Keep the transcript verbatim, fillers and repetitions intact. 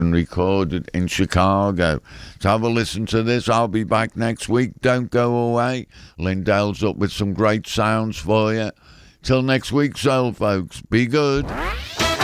recorded in Chicago. So have a listen to this. I'll be back next week. Don't go away. Lindell's up with some great sounds for you. Till next week, soul folks, be good.